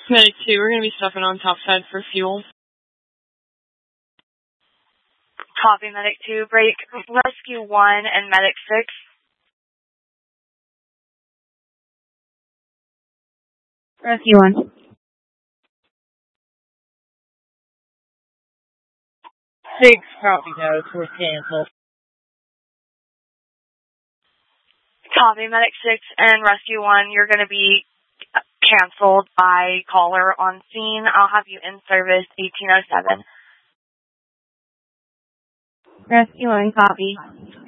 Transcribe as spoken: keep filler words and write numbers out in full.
Medic two, we're going to be stepping on top side for fuel. Copy, Medic two. Break Rescue one and Medic six. Rescue one. Six, copy, no, we're canceled. Copy, Medic six and Rescue one. You're going to be canceled by caller on scene. I'll have you in service eighteen oh seven. Rescue one, copy.